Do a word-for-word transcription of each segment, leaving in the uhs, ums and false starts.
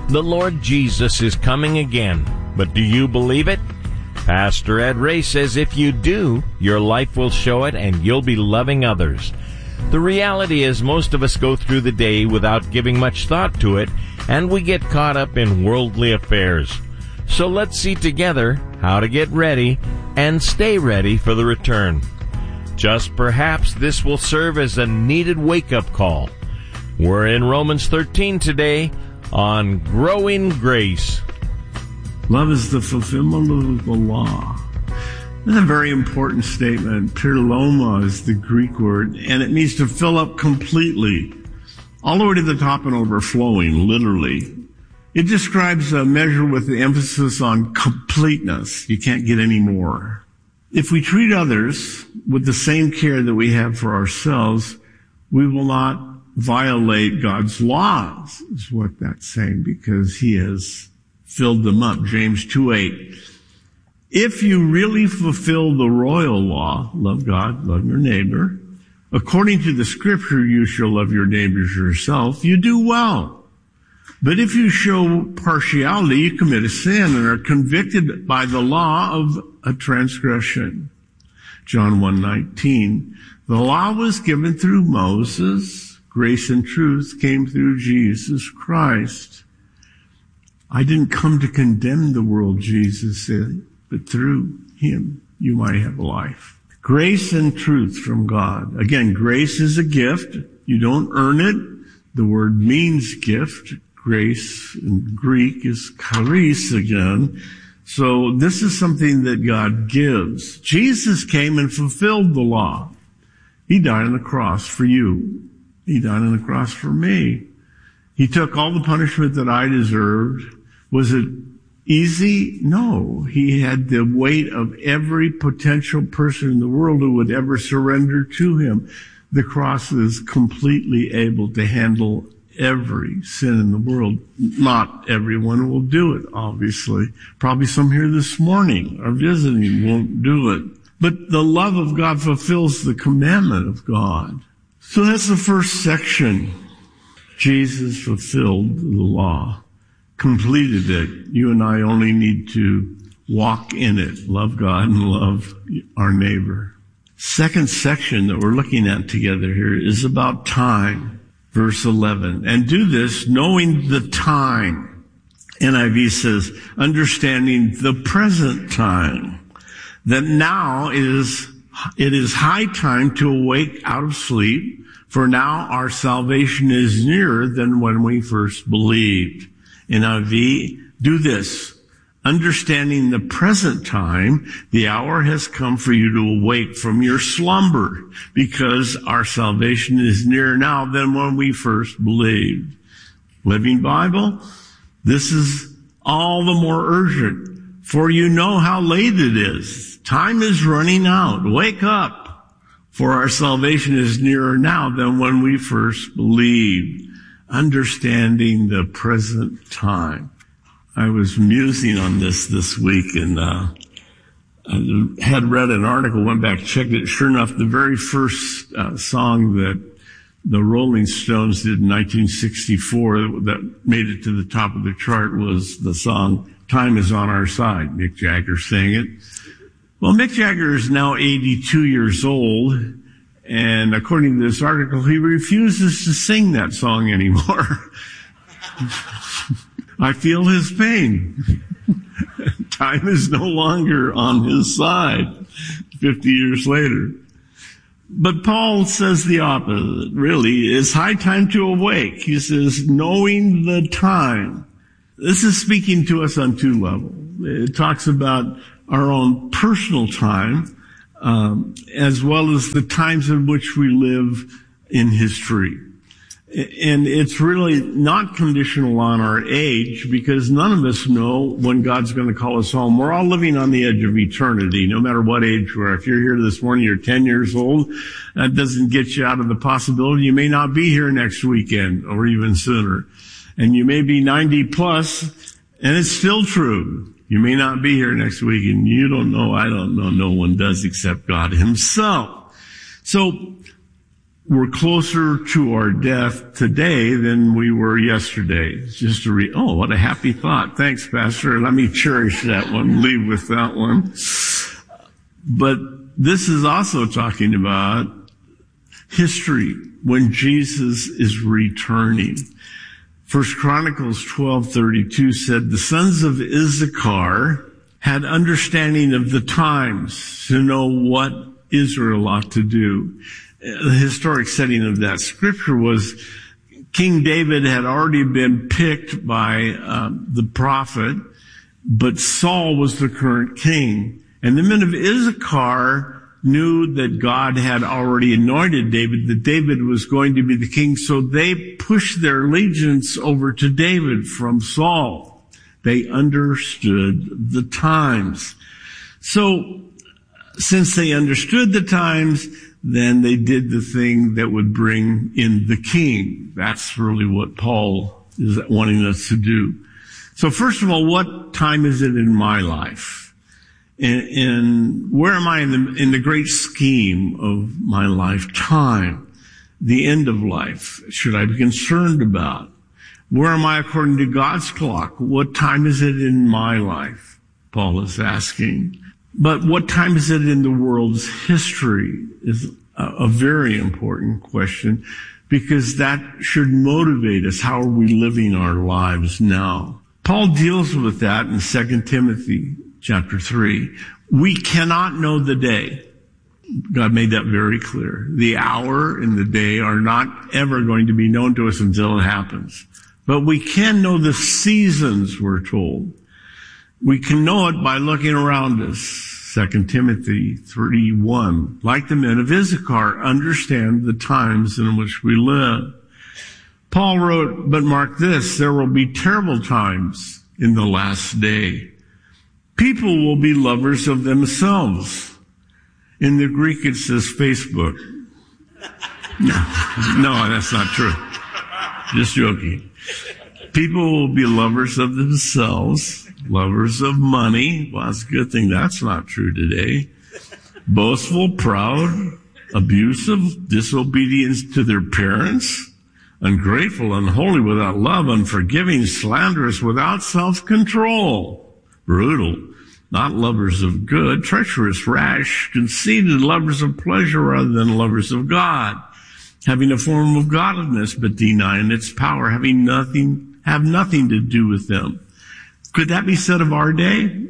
The Lord Jesus is coming again, but do you believe it? Pastor Ed Ray says if you do, your life will show it and you'll be loving others. The reality is most of us go through the day without giving much thought to it, and we get caught up in worldly affairs. So let's see together how to get ready and stay ready for the return. Just perhaps this will serve as a needed wake-up call. We're in Romans thirteen today on Growing Grace. Love is the fulfillment of the law. That's a very important statement. Pleroma is the Greek word, and it means to fill up completely, all the way to the top and overflowing, literally. It describes a measure with the emphasis on completeness. You can't get any more. If we treat others with the same care that we have for ourselves, we will not violate God's laws, is what that's saying, because he has filled them up. James two eight. If you really fulfill the royal law, love God, love your neighbor, according to the scripture, you shall love your neighbors yourself, you do well. But if you show partiality, you commit a sin and are convicted by the law of a transgression. John one nineteen. The law was given through Moses. Grace and truth came through Jesus Christ. I didn't come to condemn the world, Jesus said, but through him you might have life. Grace and truth from God. Again, grace is a gift. You don't earn it. The word means gift. Grace in Greek is charis again. So this is something that God gives. Jesus came and fulfilled the law. He died on the cross for you. He died on the cross for me. He took all the punishment that I deserved. Was it easy? No. He had the weight of every potential person in the world who would ever surrender to him. The cross is completely able to handle every sin in the world. Not everyone will do it, obviously. Probably some here this morning are visiting won't do it. But the love of God fulfills the commandment of God. So that's the first section. Jesus fulfilled the law, completed it. You and I only need to walk in it, love God and love our neighbor. Second section that we're looking at together here is about time. Verse eleven. And do this knowing the time. N I V says, understanding the present time. That now is, it is high time to awake out of sleep. For now our salvation is nearer than when we first believed. N I V, do this. Understanding the present time, the hour has come for you to awake from your slumber, because our salvation is nearer now than when we first believed. Living Bible, this is all the more urgent, for you know how late it is. Time is running out. Wake up, for our salvation is nearer now than when we first believed. Understanding the present time. I was musing on this this week, and uh I had read an article, went back, checked it. Sure enough, the very first uh, song that the Rolling Stones did in nineteen sixty-four that made it to the top of the chart was the song Time Is On Our Side. Mick Jagger sang it. Well, Mick Jagger is now eighty-two years old, and according to this article, he refuses to sing that song anymore. I feel his pain. Time is no longer on his side fifty years later. But Paul says the opposite, really. It's high time to awake. He says, knowing the time. This is speaking to us on two levels. It talks about our own personal time, um, as well as the times in which we live in history. And it's really not conditional on our age, because none of us know when God's going to call us home. We're all living on the edge of eternity, no matter what age we are. If you're here this morning, you're ten years old, that doesn't get you out of the possibility you may not be here next weekend or even sooner. And you may be ninety plus, and it's still true. You may not be here next week, and you don't know, I don't know, no one does except God himself. So, we're closer to our death today than we were yesterday. It's just a re- oh, what a happy thought. Thanks, Pastor. Let me cherish that one, leave with that one. But this is also talking about history when Jesus is returning. First Chronicles twelve thirty-two said, the sons of Issachar had understanding of the times to know what Israel ought to do. The historic setting of that scripture was King David had already been picked by um, the prophet, but Saul was the current king. And the men of Issachar knew that God had already anointed David, that David was going to be the king, so they pushed their allegiance over to David from Saul. They understood the times. So, since they understood the times, then they did the thing that would bring in the king. That's really what Paul is wanting us to do. So first of all, what time is it in my life? And, and where am I in the, in the great scheme of my life? Time, the end of life, should I be concerned about? Where am I according to God's clock? What time is it in my life? Paul is asking. But what time is it in the world's history is a, a very important question, because that should motivate us. How are we living our lives now? Paul deals with that in Second Timothy chapter three. We cannot know the day. God made that very clear. The hour and the day are not ever going to be known to us until it happens. But we can know the seasons, we're told. We can know it by looking around us. Second Timothy three one. Like the men of Issachar, understand the times in which we live. Paul wrote, but mark this, there will be terrible times in the last day. People will be lovers of themselves. In the Greek it says Facebook. No, no, that's not true. Just joking. People will be lovers of themselves, lovers of money. Well, that's a good thing that's not true today. Boastful, proud, abusive, disobedient to their parents, ungrateful, unholy, without love, unforgiving, slanderous, without self-control, brutal, not lovers of good, treacherous, rash, conceited, lovers of pleasure rather than lovers of God, having a form of godliness but denying its power, having nothing, have nothing to do with them. Could that be said of our day?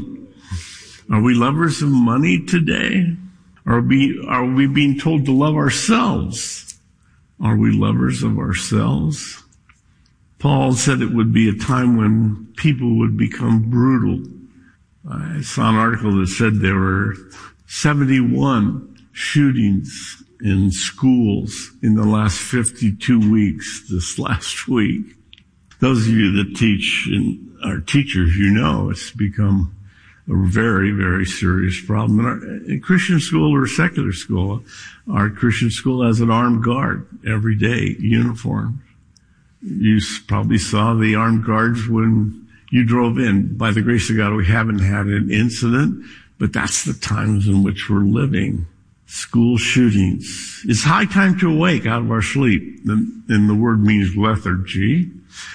Are we lovers of money today? Are we, are we being told to love ourselves? Are we lovers of ourselves? Paul said it would be a time when people would become brutal. I saw an article that said there were seventy-one shootings in schools in the last fifty-two weeks, this last week. Those of you that teach and are teachers, you know it's become a very, very serious problem. In, our, in Christian school or secular school, our Christian school has an armed guard every day, uniformed. You probably saw the armed guards when you drove in. By the grace of God, we haven't had an incident, but that's the times in which we're living. School shootings. It's high time to awake out of our sleep. And the word means lethargy.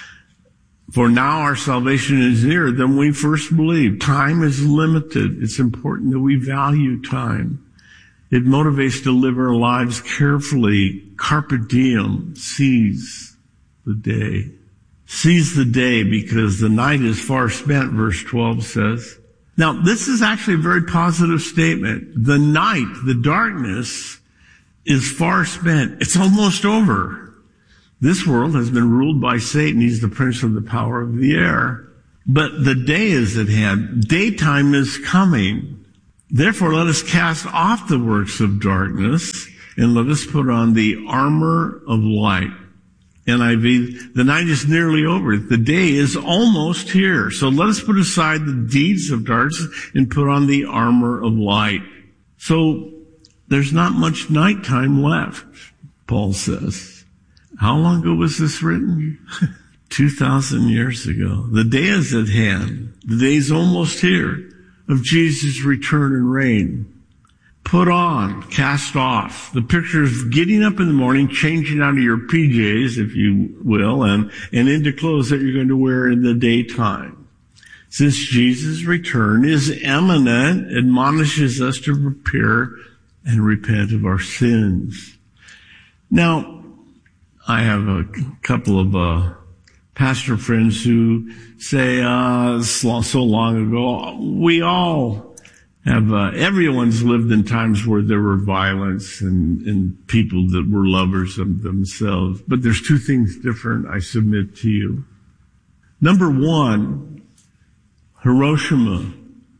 For now our salvation is nearer than we first believed. Time is limited. It's important that we value time. It motivates to live our lives carefully. Carpe diem. Seize the day. Seize the day because the night is far spent, verse twelve says. Now, this is actually a very positive statement. The night, the darkness, is far spent. It's almost over. This world has been ruled by Satan. He's the prince of the power of the air. But the day is at hand. Daytime is coming. Therefore, let us cast off the works of darkness and let us put on the armor of light. N I V, the night is nearly over. The day is almost here. So let us put aside the deeds of darkness and put on the armor of light. So there's not much nighttime left, Paul says. How long ago was this written? Two thousand years ago. The day is at hand. The day is almost here of Jesus' return and reign. Put on, cast off. The picture is getting up in the morning, changing out of your P Js, if you will, and, and into clothes that you're going to wear in the daytime. Since Jesus' return is imminent, admonishes us to prepare and repent of our sins. Now, I have a couple of uh, pastor friends who say, uh, so long ago, we all have, uh, everyone's lived in times where there were violence and, and people that were lovers of themselves. But there's two things different, I submit to you. Number one, Hiroshima,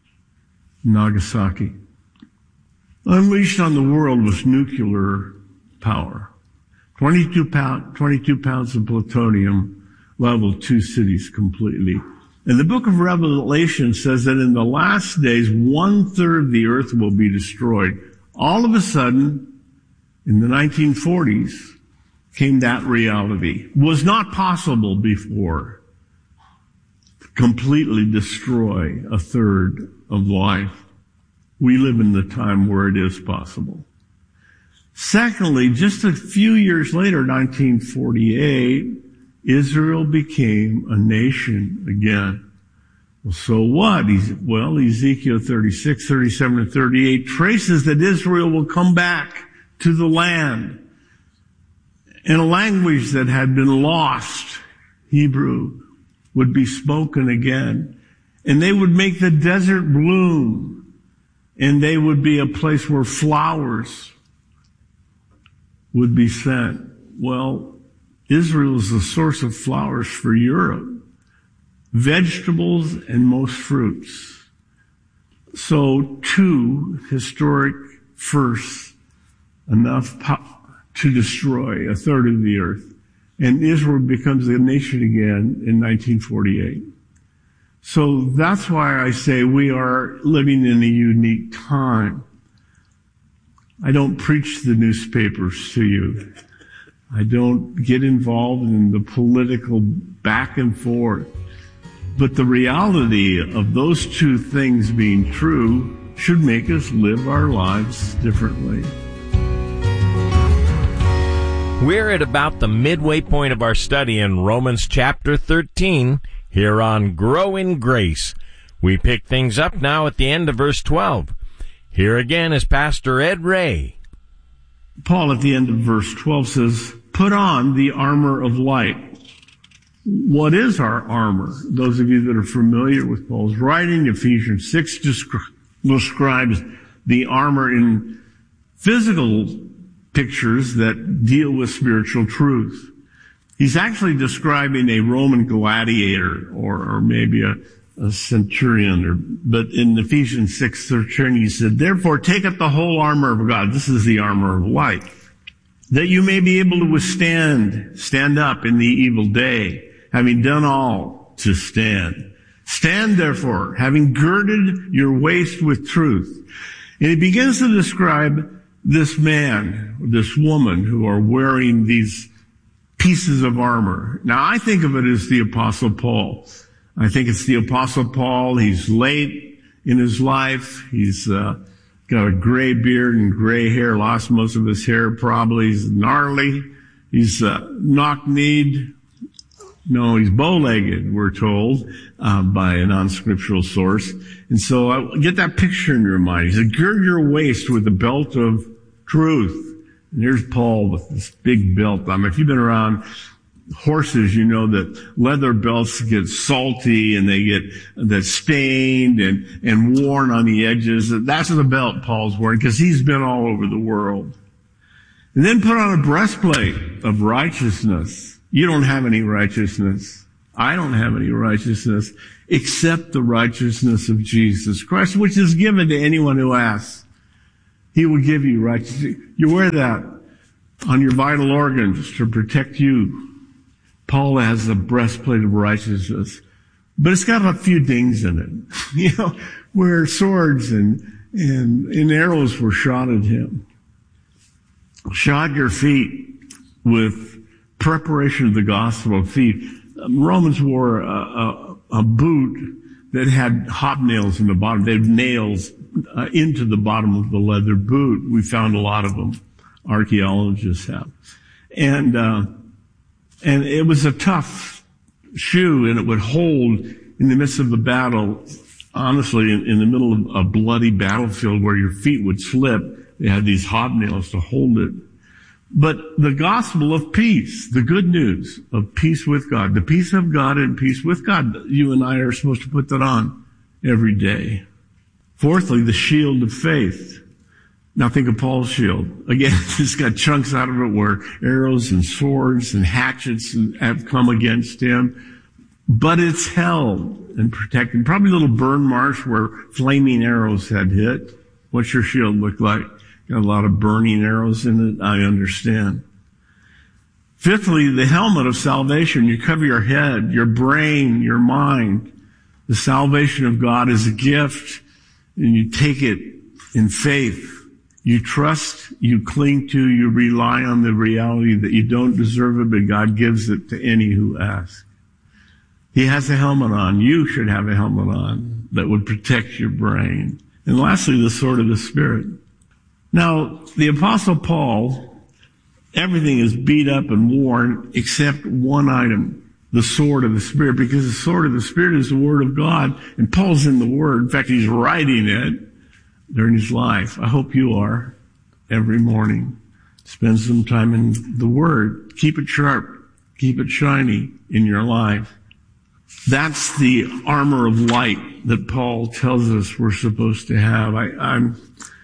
Nagasaki, unleashed on the world with nuclear power. twenty-two, pound, twenty-two pounds of plutonium leveled two cities completely. And the book of Revelation says that in the last days, one-third of the earth will be destroyed. All of a sudden, in the nineteen forties, came that reality. Was not possible before. Completely destroy a third of life. We live in the time where it is possible. Secondly, just a few years later, nineteen forty-eight, Israel became a nation again. Well, so what? Well, Ezekiel thirty-six, thirty-seven, and thirty-eight traces that Israel will come back to the land in a language that had been lost. Hebrew would be spoken again. And they would make the desert bloom. And they would be a place where flowers would be sent. Well, Israel is the source of flowers for Europe, vegetables, and most fruits. So two historic firsts, enough po- to destroy a third of the earth. And Israel becomes a nation again in nineteen forty-eight. So that's why I say we are living in a unique time. I don't preach the newspapers to you. I don't get involved in the political back and forth. But the reality of those two things being true should make us live our lives differently. We're at about the midway point of our study in Romans chapter thirteen, here on Grow in Grace. We pick things up now at the end of verse twelve. Here again is Pastor Ed Ray. Paul at the end of verse twelve says, put on the armor of light. What is our armor? Those of you that are familiar with Paul's writing, Ephesians six describes the armor in physical pictures that deal with spiritual truth. He's actually describing a Roman gladiator or, or maybe a, a centurion. Or, but in Ephesians six thirteen, he said, therefore take up the whole armor of God. This is the armor of light. That you may be able to withstand, stand up in the evil day, having done all to stand. Stand therefore, having girded your waist with truth. And he begins to describe this man, this woman who are wearing these pieces of armor. Now I think of it as the Apostle Paul. I think it's the Apostle Paul. He's late in his life. He's uh, got a gray beard and gray hair, lost most of his hair probably. He's gnarly. He's uh, knock-kneed. No, he's bow-legged, we're told, uh, by a non-scriptural source. And so uh, get that picture in your mind. He said, gird your waist with the belt of truth. And here's Paul with this big belt. I mean, if you've been around horses, you know that leather belts get salty and they get that stained and, and worn on the edges. That's the belt Paul's wearing because he's been all over the world. And then put on a breastplate of righteousness. You don't have any righteousness. I don't have any righteousness except the righteousness of Jesus Christ, which is given to anyone who asks. He will give you righteousness. You wear that on your vital organs to protect you. Paul has the breastplate of righteousness, but it's got a few dings in it. You know, where swords and, and, and arrows were shot at him. Shod your feet with preparation of the gospel of feet. Romans wore a, a, a boot that had hobnails in the bottom. They had nails uh, into the bottom of the leather boot. We found a lot of them. Archaeologists have. And, uh, and it was a tough shoe, and it would hold in the midst of a battle. Honestly, in, in the middle of a bloody battlefield where your feet would slip, they had these hobnails to hold it. But the gospel of peace, the good news of peace with God, the peace of God and peace with God, you and I are supposed to put that on every day. Fourthly, the shield of faith. Now think of Paul's shield. Again, it's got chunks out of it where arrows and swords and hatchets have come against him. But it's held and protected. Probably little burn marks where flaming arrows had hit. What's your shield look like? Got a lot of burning arrows in it, I understand. Fifthly, the helmet of salvation. You cover your head, your brain, your mind. The salvation of God is a gift, and you take it in faith. You trust, you cling to, you rely on the reality that you don't deserve it, but God gives it to any who ask. He has a helmet on. You should have a helmet on that would protect your brain. And lastly, the sword of the Spirit. Now, the Apostle Paul, everything is beat up and worn except one item, the sword of the Spirit, because the sword of the Spirit is the Word of God, and Paul's in the Word. In fact, he's writing it during his life. I hope you are every morning. Spend some time in the Word. Keep it sharp. Keep it shiny in your life. That's the armor of light that Paul tells us we're supposed to have. I, I'm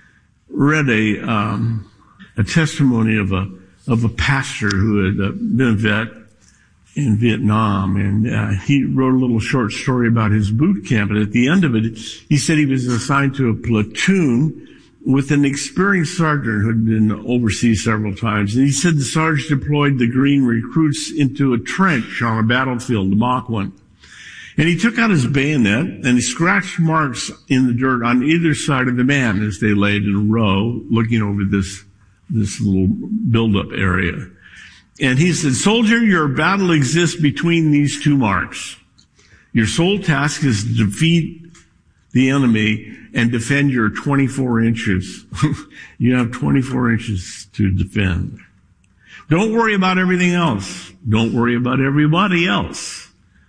read a um, a testimony of a of a pastor who had uh, been a vet in Vietnam, and uh, he wrote a little short story about his boot camp. And at the end of it, he said he was assigned to a platoon with an experienced sergeant who had been overseas several times. And he said the sergeant deployed the green recruits into a trench on a battlefield, the mock one. And he took out his bayonet and he scratched marks in the dirt on either side of the man as they laid in a row, looking over this, this little build-up area. And he said, soldier, your battle exists between these two marks. Your sole task is to defeat the enemy and defend your twenty-four inches. You have twenty-four inches to defend. Don't worry about everything else. Don't worry about everybody else.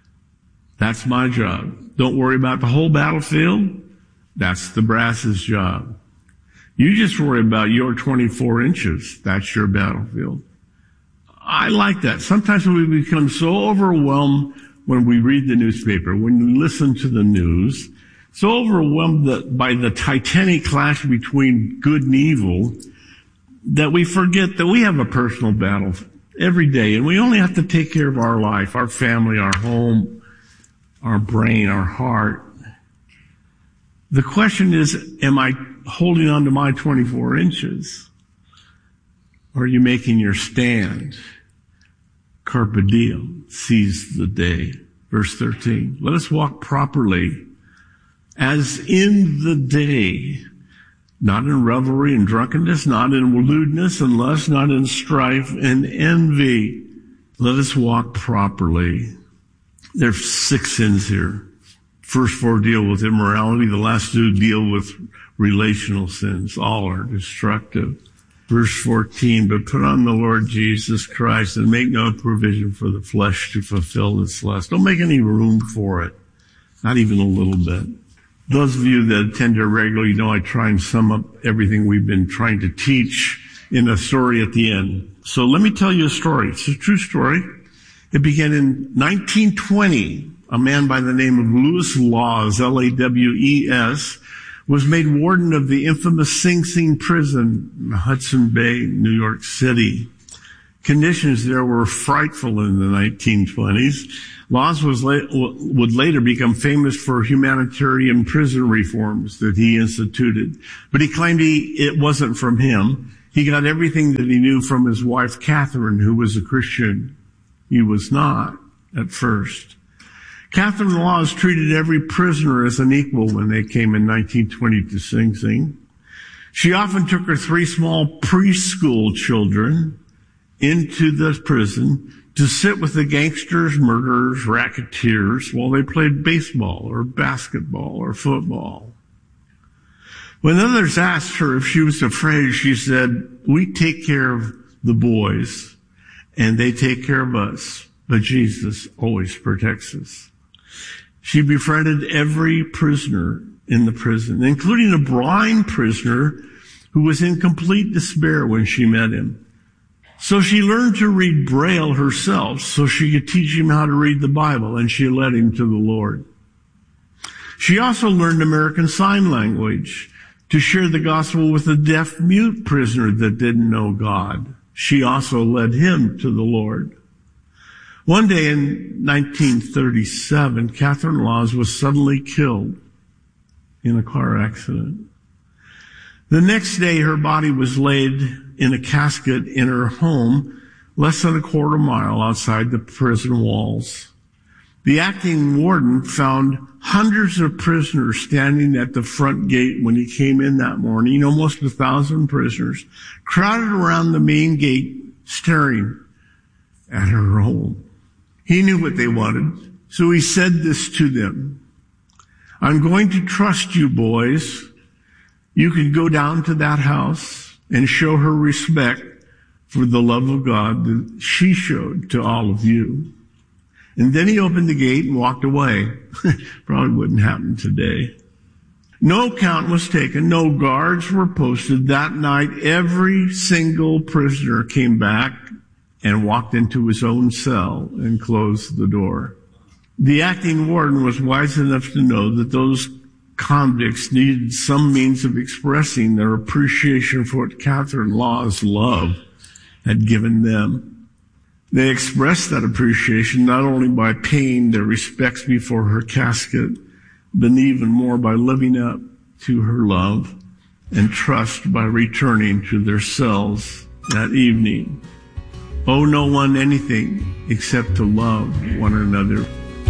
That's my job. Don't worry about the whole battlefield. That's the brass's job. You just worry about your twenty-four inches. That's your battlefield. I like that. Sometimes we become so overwhelmed when we read the newspaper, when we listen to the news, so overwhelmed that by the titanic clash between good and evil that we forget that we have a personal battle every day, and we only have to take care of our life, our family, our home, our brain, our heart. The question is, am I holding on to my twenty-four inches? Or are you making your stand? Carpe diem, seize the day. Verse thirteen, let us walk properly as in the day, not in revelry and drunkenness, not in lewdness and lust, not in strife and envy. Let us walk properly. There's six sins here. First four deal with immorality. The last two deal with relational sins. All are destructive. Verse fourteen, but put on the Lord Jesus Christ and make no provision for the flesh to fulfill its lust. Don't make any room for it. Not even a little bit. Those of you that attend here regularly know I try and sum up everything we've been trying to teach in a story at the end. So let me tell you a story. It's a true story. It began in nineteen twenty. A man by the name of Lewis Laws, L A W E S, was made warden of the infamous Sing Sing prison in Hudson Bay, New York City. Conditions there were frightful in the nineteen twenties. Laws was la- would later become famous for humanitarian prison reforms that he instituted. But he claimed he, it wasn't from him. He got everything that he knew from his wife, Catherine, who was a Christian. He was not at first. Catherine Laws treated every prisoner as an equal when they came in nineteen twenty to Sing Sing. She often took her three small preschool children into the prison to sit with the gangsters, murderers, racketeers while they played baseball or basketball or football. When others asked her if she was afraid, she said, "We take care of the boys, and they take care of us, but Jesus always protects us." She befriended every prisoner in the prison, including a blind prisoner who was in complete despair when she met him. So she learned to read Braille herself so she could teach him how to read the Bible, and she led him to the Lord. She also learned American Sign Language to share the gospel with a deaf-mute prisoner that didn't know God. She also led him to the Lord. One day in nineteen thirty-seven, Catherine Laws was suddenly killed in a car accident. The next day, her body was laid in a casket in her home, less than a quarter mile outside the prison walls. The acting warden found hundreds of prisoners standing at the front gate when he came in that morning, almost a thousand prisoners, crowded around the main gate, staring at her home. He knew what they wanted, so he said this to them: "I'm going to trust you, boys. You can go down to that house and show her respect for the love of God that she showed to all of you." And then he opened the gate and walked away. Probably wouldn't happen today. No count was taken. No guards were posted. That night, every single prisoner came back and walked into his own cell and closed the door. The acting warden was wise enough to know that those convicts needed some means of expressing their appreciation for what Catherine Law's love had given them. They expressed that appreciation not only by paying their respects before her casket, but even more by living up to her love and trust by returning to their cells that evening. Owe no one anything except to love one another.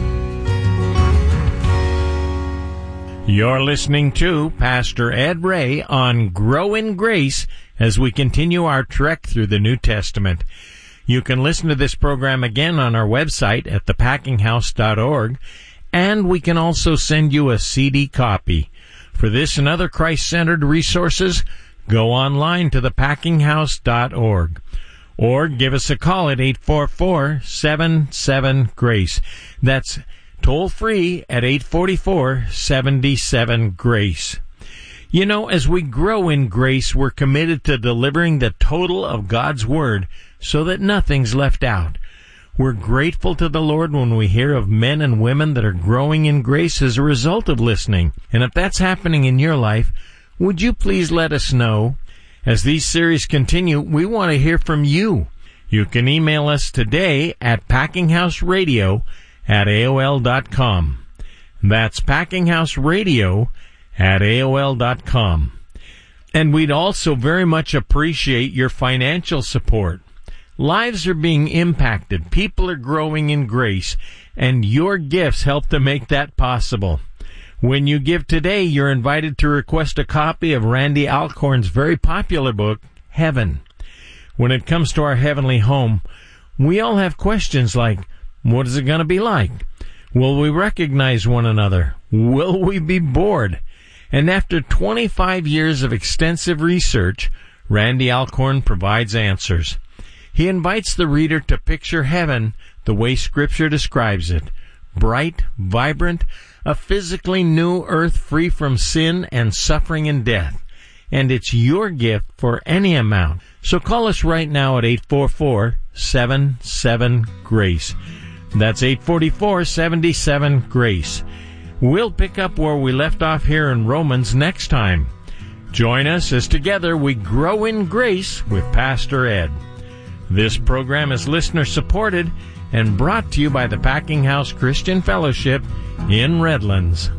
You're listening to Pastor Ed Ray on Grow in Grace as we continue our trek through the New Testament. You can listen to this program again on our website at the packing house dot org, and we can also send you a C D copy. For this and other Christ-centered resources, go online to the packing house dot org. Or give us a call at eight four four, seven seven, GRACE. That's toll free at eight four four, seven seven, GRACE. You know, as we grow in grace, we're committed to delivering the total of God's Word so that nothing's left out. We're grateful to the Lord when we hear of men and women that are growing in grace as a result of listening. And if that's happening in your life, would you please let us know? As these series continue, we want to hear from you. You can email us today at packinghouseradio at A O L dot com. That's packinghouseradio at A O L dot com. And we'd also very much appreciate your financial support. Lives are being impacted, people are growing in grace, and your gifts help to make that possible. When you give today, you're invited to request a copy of Randy Alcorn's very popular book, Heaven. When it comes to our heavenly home, we all have questions like, what is it going to be like? Will we recognize one another? Will we be bored? And after twenty-five years of extensive research, Randy Alcorn provides answers. He invites the reader to picture heaven the way Scripture describes it. Bright, vibrant, a physically new earth free from sin and suffering and death. And it's your gift for any amount. So call us right now at eight four four, seven seven, GRACE. That's eight four four, seven seven, GRACE. We'll pick up where we left off here in Romans next time. Join us as together we grow in grace with Pastor Ed. This program is listener-supported and brought to you by the Packing House Christian Fellowship in Redlands.